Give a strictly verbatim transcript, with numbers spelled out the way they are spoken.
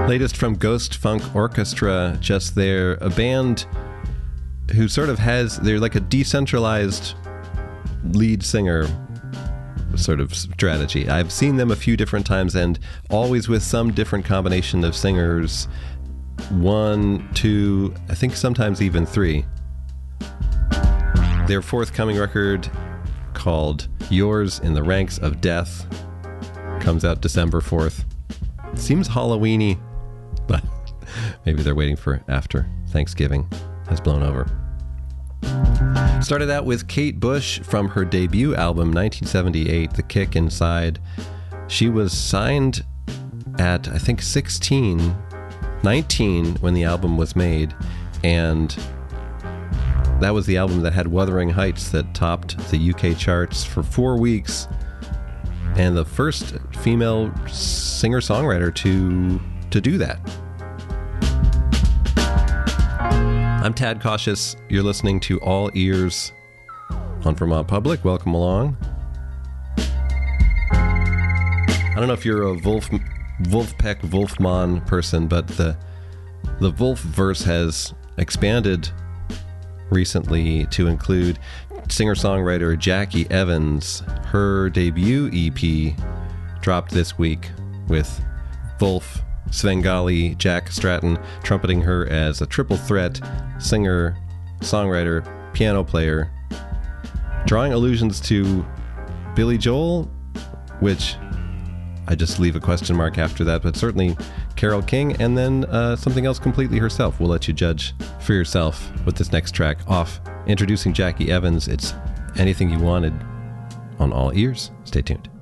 Latest from Ghost Funk Orchestra, just there, a band who sort of has, they're like a decentralized lead singer sort of strategy. I've seen them a few different times and always with some different combination of singers, one, two, I think sometimes even three. Their forthcoming record, called Yours in the Ranks of Death, comes out December fourth. Seems Halloween-y, but maybe they're waiting for after Thanksgiving has blown over. Started out with Kate Bush from her debut album nineteen seventy-eight, The Kick Inside. She was signed at, I think, sixteen, nineteen when the album was made, and that was the album that had Wuthering Heights that topped the U K charts for four weeks, and the first female singer-songwriter to to do that. I'm Tad Cautious. You're listening to All Ears on Vermont Public. Welcome along. I don't know if you're a Wolf, Wolfpack Wolfman person, but the the Wolf verse has expanded recently to include singer-songwriter Jackie Evans. Her debut E P dropped this week with Wolf, Svengali, Jack Stratton trumpeting her as a triple threat singer, songwriter, piano player, drawing allusions to Billy Joel, which I just leave a question mark after that, but certainly Carole King, and then uh, something else completely herself. We'll let you judge for yourself with this next track. Off, introducing Jackie Evans. It's Anything You Wanted on All Ears. Stay tuned.